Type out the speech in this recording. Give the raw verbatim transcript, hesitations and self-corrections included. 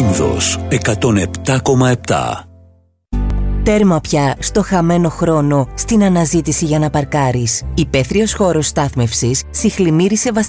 Ίνδος εκατόν επτά κόμμα επτά. Τέρμα πια στο χαμένο χρόνο στην αναζήτηση για να παρκάρεις. Υπαίθριος χώρος στάθμευσης Σιχλιμύρη Σεβαστιανού